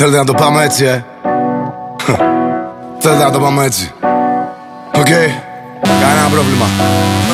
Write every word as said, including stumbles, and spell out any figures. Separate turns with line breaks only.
Θέλετε να το πάμε έτσι, ε? Θέλετε να το πάμε έτσι? Οκ, okay. Κανένα πρόβλημα.